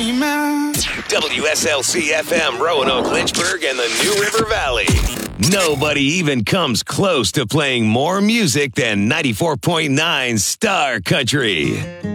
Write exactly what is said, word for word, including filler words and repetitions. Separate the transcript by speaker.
Speaker 1: dreaming.
Speaker 2: W S L C F M, Roanoke, Lynchburg, and the New River Valley. Nobody even comes close to playing more music than ninety-four point nine Star Country.